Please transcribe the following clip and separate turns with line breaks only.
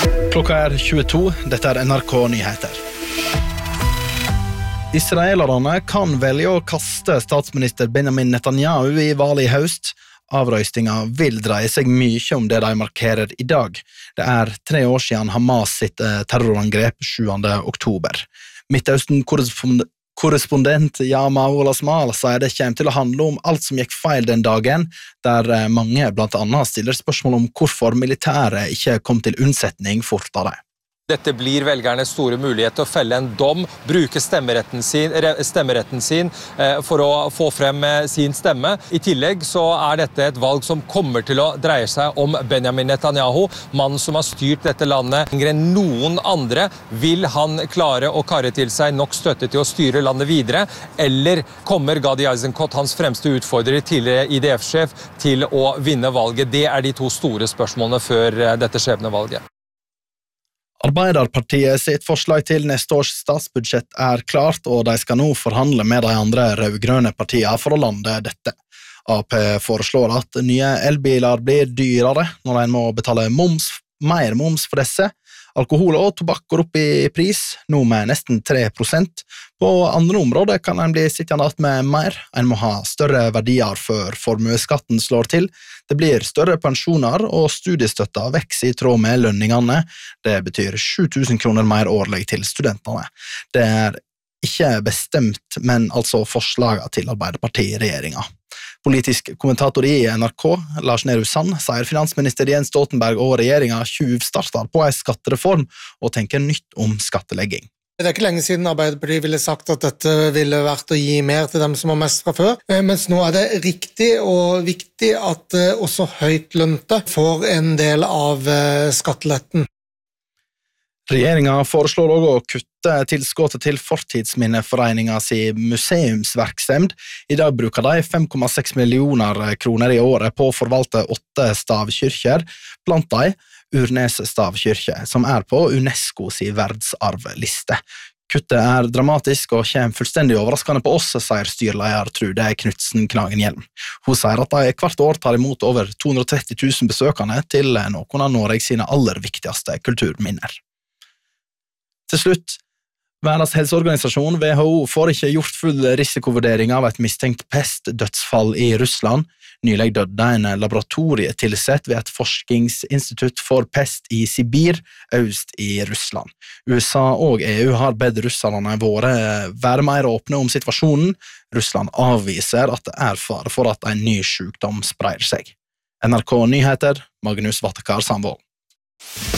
Klokka 22, dette NRK Nyheter. Israelerne kan velge å kaste statsminister Benjamin Netanyahu i valget i høst. Avrøystinga vil dreie seg mye om det de markerer i dag. Det 3 år siden Hamas sitt terrorangrep 7. oktober. Midtøsten-korrespondent Yama Olasmal sier det kommer til å handle om alt som gikk feil den dagen, der mange blant annet stiller spørsmål om hvorfor militæret ikke kom til unnsetning fortere.
Dette blir velgernes store mulighet til å felle en dom, bruke stemmeretten sin for å få frem sin stemme. I tillegg så dette et valg som kommer til å dreie seg om Benjamin Netanyahu, mannen som har styrt dette landet lenger enn noen andre. Vil han klare å karre til seg nok støtte til å styre landet videre, eller kommer Gadi Eisenkot, hans fremste utfordrer, tidligere IDF-sjef, til å vinne valget? Det de 2 store spørsmålene før dette skjebnevalget.
Arbeiderpartiet sitt forslag til neste års statsbudsjett klart, og de skal nå forhandle med de andre rødgrønne partiene for å lande dette. AP foreslår at nye elbiler blir dyrere når en må betale mer moms for disse. Alkohol og tobakk går opp i pris, nå med nesten 3%. På andre områder kan en bli sittende att med mer. En må ha større verdier før formueskatten slår til. Det blir større pensjoner, og studiestøtta vekser i tråd med lønningene. Det betyr 7 000 kroner mer årlig til studentene. Det ikke bestemt, men altså forslagene til Arbeiderparti-regjeringen. Politisk kommentator i NRK, Lars Nehru Sand, sier finansminister Jens Stoltenberg og regjeringen tjuvstarter på en skattereform og tenker nytt om skattelegging.
Det ikke lenge siden Arbeiderpartiet ville sagt at dette ville vært å gi mer til dem som har mest fra før, mens nå det riktig og viktig at også høytlønte får en del av skatteletten.
Regjeringen foreslår også å kutte tilskuddet til Fortidsminneforeningen sin museumsverksemd. I dag bruker de 5,6 millioner kroner i året på å forvalte 8 stavkirker, blant de Urnes stavkirke, som på UNESCO sin verdsarvliste. Kuttet dramatisk og kommer fullstendig overraskende på oss, sier styreleder Trude Knudsen Knagenhjelm. Hun sier at de hvert år tar imot over 230 000 besøkende til noen av Norge sine aller viktigste kulturminner. Til slutt, Verdens helseorganisasjon WHO får ikke gjort full risikovurdering av et mistenkt pestdødsfall i Russland. Nylig døde en laboratorietilsett ved et forskningsinstitutt for pest i Sibir, øst i Russland. USA og EU har bedt russerne være mer åpne om situasjonen. Russland avviser at det fare for at en ny sykdom sprer seg. NRK Nyheter, Magnus Vattekar Sandvold.